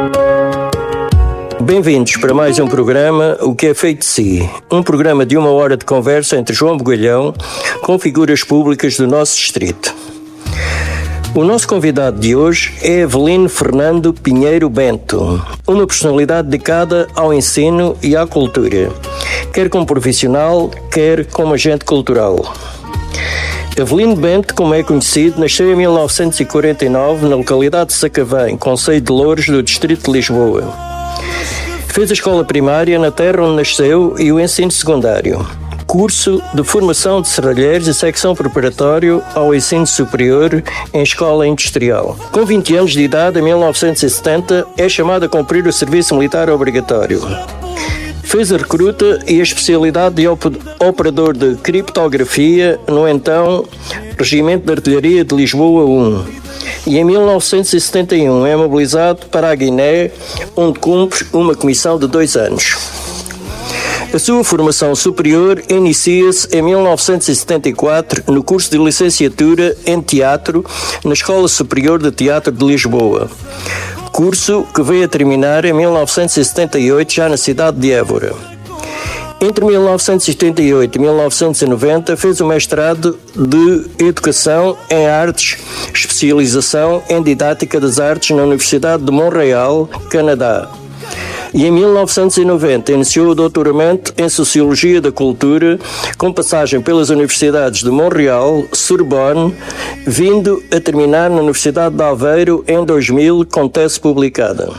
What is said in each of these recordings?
Bem-vindos para mais um programa O que é feito de si, um programa de 1 hora de conversa entre João Bugalhão com figuras públicas do nosso distrito. O nosso convidado de hoje é Avelino Fernando Pinheiro Bento, uma personalidade dedicada ao ensino e à cultura, quer como profissional, quer como agente cultural. Avelino Bento, como é conhecido, nasceu em 1949 na localidade de Sacavém, concelho de Loures, do distrito de Lisboa. Fez a escola primária na terra onde nasceu e o ensino secundário. Curso de formação de serralheiros e secção preparatório ao ensino superior em escola industrial. Com 20 anos de idade, em 1970, é chamado a cumprir o serviço militar obrigatório. Fez a recruta e a especialidade de operador de criptografia no então Regimento de Artilharia de Lisboa 1. E em 1971 é mobilizado para a Guiné, onde cumpre uma comissão de 2 anos. A sua formação superior inicia-se em 1974 no curso de licenciatura em teatro na Escola Superior de Teatro de Lisboa, curso que veio a terminar em 1978 já na cidade de Évora. Entre 1978 e 1990 fez o mestrado de Educação em Artes, especialização em Didática das Artes na Universidade de Montreal, Canadá. E em 1990 iniciou o doutoramento em Sociologia da Cultura, com passagem pelas universidades de Montreal, Sorbonne, vindo a terminar na Universidade de Aveiro em 2000, com tese publicada.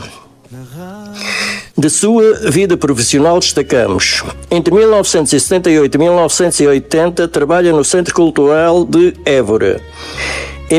Da sua vida profissional destacamos: entre 1978 e 1980 trabalha no Centro Cultural de Évora. Em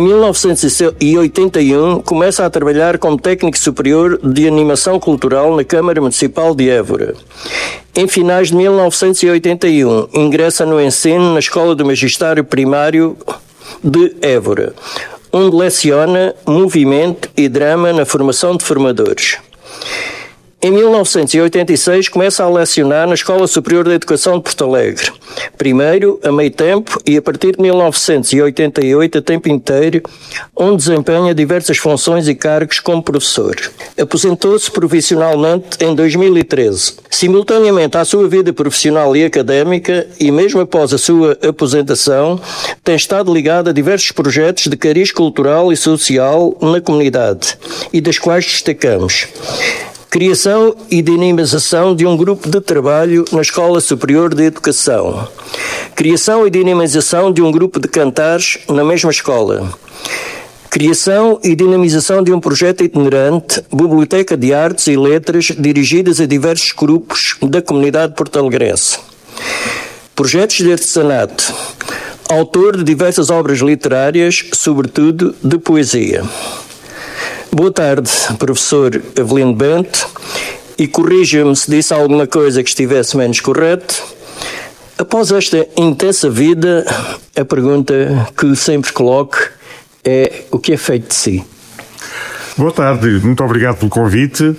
1981 começa a trabalhar como técnico superior de animação cultural na Câmara Municipal de Évora. Em finais de 1981 ingressa no ensino na Escola do Magistério Primário de Évora, onde leciona movimento e drama na formação de formadores. Em 1986 começa a lecionar na Escola Superior de Educação de Porto Alegre, primeiro a meio tempo e a partir de 1988 a tempo inteiro, onde desempenha diversas funções e cargos como professor. Aposentou-se profissionalmente em 2013. Simultaneamente à sua vida profissional e académica, e mesmo após a sua aposentação, tem estado ligado a diversos projetos de cariz cultural e social na comunidade, e das quais destacamos: criação e dinamização de um grupo de trabalho na Escola Superior de Educação. Criação e dinamização de um grupo de cantares na mesma escola. Criação e dinamização de um projeto itinerante, Biblioteca de Artes e Letras, dirigidas a diversos grupos da comunidade porto-alegrense. Projetos de artesanato. Autor de diversas obras literárias, sobretudo de poesia. Boa tarde, professor Avelino Bento, e corrija-me se disse alguma coisa que estivesse menos correto. Após esta intensa vida, a pergunta que sempre coloco é: o que é feito de si? Boa tarde, muito obrigado pelo convite.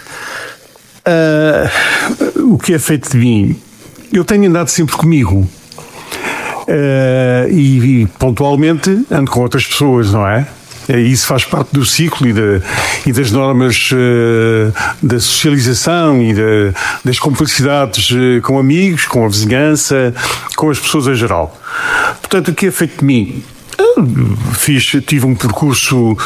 O que é feito de mim? Eu tenho andado sempre comigo. E pontualmente ando com outras pessoas, não é? Isso faz parte do ciclo e das normas da socialização e das complicidades com amigos, com a vizinhança, com as pessoas em geral. Portanto, o que é feito de mim? Tive um percurso